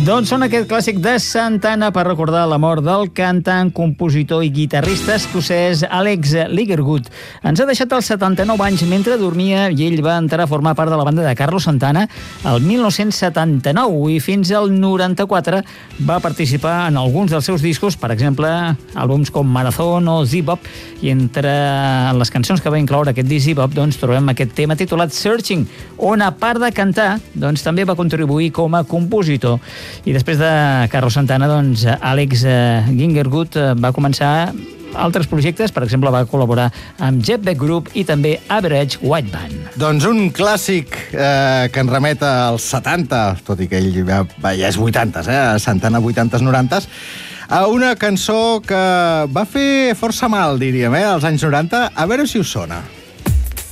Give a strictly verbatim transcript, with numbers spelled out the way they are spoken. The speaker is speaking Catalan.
Doncs són aquest clàssic de Santana per recordar la mort del cantant, compositor i guitarrista escocès Alex Ligertwood. Ens ha deixat als setanta-nou anys mentre dormia i ell va entrar a formar part de la banda de Carlos Santana el mil nou-cents setanta-nou i fins al noranta-quatre va participar en alguns dels seus discos, per exemple, àlbums com Marathon o Zebop, i entre les cançons que va incloure aquest disc Zebop doncs, trobem aquest tema titulat Searching, on a part de cantar doncs, també va contribuir com a compositor. I després de Carlos Santana, doncs, Alex Ligertwood va començar altres projectes, per exemple, va col·laborar amb Jeff Beck Group i també Average White Band. Doncs un clàssic eh, que ens remet als setanta, tot i que ell ja, ja és vuitantes, eh? Santana vuitantes norantes, a una cançó que va fer força mal, diríem, eh? als anys noranta. A veure si us sona.